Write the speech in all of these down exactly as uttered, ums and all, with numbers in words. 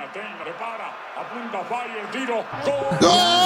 Tenga, prepara, apunta, falla, el tiro. ¡Gol!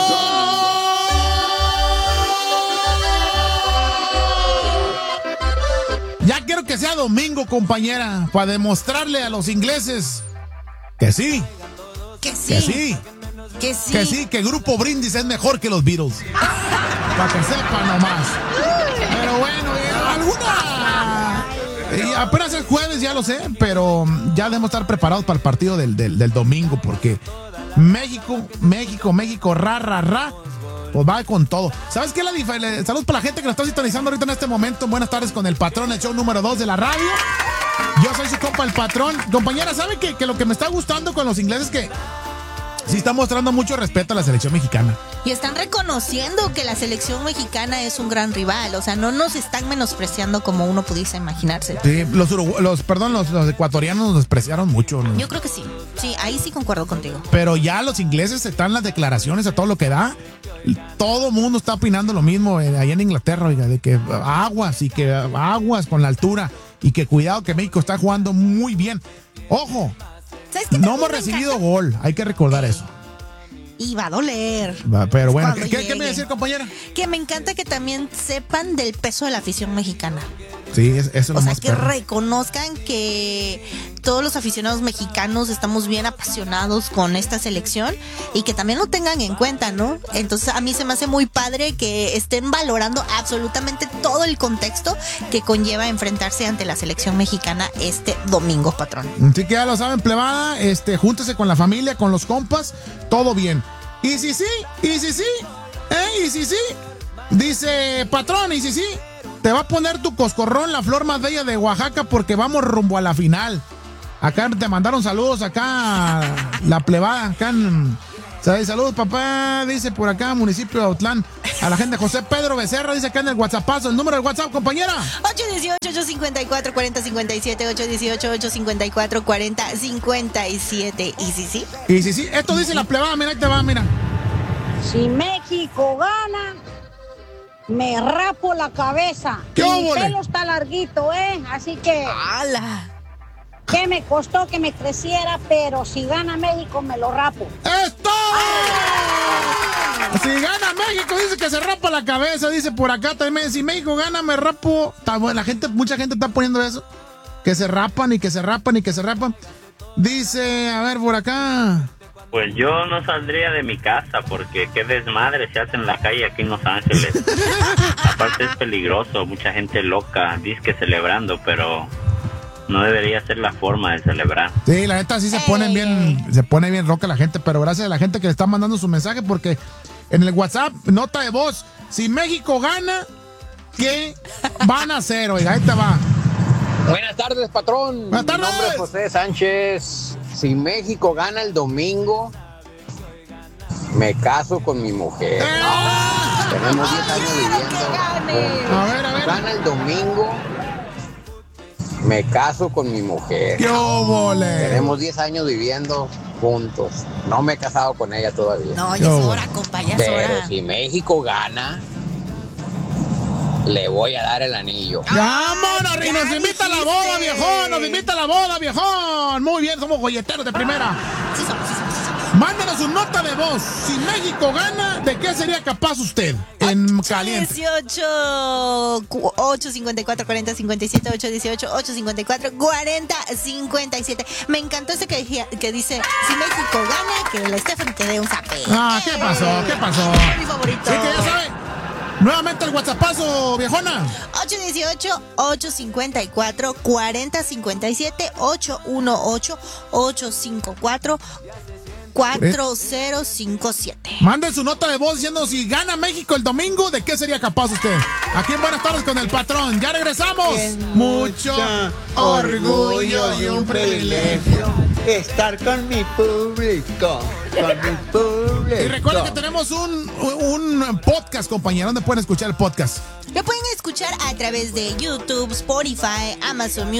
¡Gol! Ya quiero que sea domingo, compañera, para demostrarle a los ingleses que sí. Que sí. Que sí. Que sí. Que sí, que Grupo Brindis es mejor que los Beatles. Para que sepan nomás. Pero bueno, alguna... Y apenas es jueves, ya lo sé, pero ya debemos estar preparados para el partido del, del, del domingo, porque México, México, México, ra, ra, ra, pues va con todo. ¿Sabes qué es la diferencia? Saludos para la gente que nos está sintonizando ahorita en este momento. Buenas tardes con El Patrón, el show número dos de la radio. Yo soy su compa, El Patrón. Compañera, ¿sabe que, que lo que me está gustando con los ingleses es que sí está mostrando mucho respeto a la selección mexicana? Y están reconociendo que la selección mexicana es un gran rival. O sea, no nos están menospreciando como uno pudiese imaginarse. Sí, los, los perdón, los, los ecuatorianos nos despreciaron mucho, ¿no? Yo creo que sí. Sí, ahí sí concuerdo contigo. Pero ya los ingleses están las declaraciones a todo lo que da. Todo el mundo está opinando lo mismo eh, allá en Inglaterra, oiga, de que aguas y que aguas con la altura y que cuidado que México está jugando muy bien. Ojo, no hemos recibido encanta? gol, hay que recordar eso. Y va a doler. Pero bueno, ¿qué, ¿qué, ¿qué me decía, compañera? Que me encanta que también sepan del peso de la afición mexicana. Sí, eso es lo O sea, más que perro. reconozcan que todos los aficionados mexicanos estamos bien apasionados con esta selección y que también lo tengan en cuenta, ¿no? Entonces a mí se me hace muy padre que estén valorando absolutamente todo el contexto que conlleva enfrentarse ante la selección mexicana este domingo, patrón. Así que ya lo saben, plebada, este, júntese con la familia, con los compas, todo bien. Y si sí, y si sí, ¿eh? Y si sí, dice patrón, y si sí, te va a poner tu coscorrón, la flor más bella de Oaxaca, porque vamos rumbo a la final. Acá te mandaron saludos, acá la plebada, acá en... Saludos, papá, dice por acá, municipio de Autlán. A la gente José Pedro Becerra, dice acá en el WhatsAppazo. El número del WhatsApp, compañera. ocho uno ocho, ocho cinco cuatro, cuatro cero cinco siete, ocho uno ocho, ocho cinco cuatro, cuatro cero cinco siete. ¿Y si sí? Y si sí, esto dice la plebada, mira, ahí te va, mira. Si México gana, me rapo la cabeza. ¿Qué Mi óvole? pelo está larguito, ¿eh? Así que... ¡Hala! ¿Qué me costó que me creciera? Pero si gana México, me lo rapo. ¡Esto! Si gana México, dice que se rapa la cabeza, dice por acá también. Si México gana, me rapo. La gente, mucha gente está poniendo eso. Que se rapan y que se rapan y que se rapan. Dice, a ver, por acá. Pues yo no saldría de mi casa porque qué desmadre se hace en la calle aquí en Los Ángeles. Aparte es peligroso, mucha gente loca, disque celebrando, pero no debería ser la forma de celebrar. Sí, la neta sí se ponen bien, se pone bien roca la gente, pero gracias a la gente que le está mandando su mensaje, porque en el WhatsApp, nota de voz, si México gana, ¿qué van a hacer? Oiga, ahí te va. Buenas tardes, patrón. Buenas tardes. Mi nombre es José Sánchez. Si México gana el domingo, me caso con mi mujer. ¡Eh! Tenemos diez años viviendo. A ver, a ver. Gana el domingo, me caso con mi mujer. ¡Qué óvole! Tenemos diez años viviendo juntos. No me he casado con ella todavía. No, ya es hora, compa, ya es Pero hora. si México gana, le voy a dar el anillo. ¡Vámonos! Y nos invita a la boda, viejón. Nos invita a la boda, viejón. Muy bien, somos golleteros de primera. Sí somos, sí somos, sí somos. Mándenos su nota de voz. Si México gana, ¿de qué sería capaz usted? En caliente. dieciocho, ocho cinco cuatro, cuatro cero cinco siete, ocho dieciocho, ocho cinco cuatro, cuatro cero cinco siete. Me encantó ese que, que dice, si México gana, que el Stephen te dé un zape. Ah, ¿qué pasó? ¿Qué pasó? Es mi favorito. Sí, que ya sabe. Nuevamente el WhatsAppazo, viejona. ocho uno ocho, ocho cinco cuatro, cuatro cero cinco siete, ocho uno ocho, ocho cinco cuatro, cuatro cero cinco siete. Manden su nota de voz diciendo si gana México el domingo, ¿de qué sería capaz usted? Aquí en Buenas Tardes con el Patrón. ¡Ya regresamos! Mucho orgullo y un privilegio estar con mi público, con mi público. Y recuerden que tenemos un, un podcast, compañero. ¿Dónde pueden escuchar el podcast? Lo pueden escuchar a través de YouTube, Spotify, Amazon Music.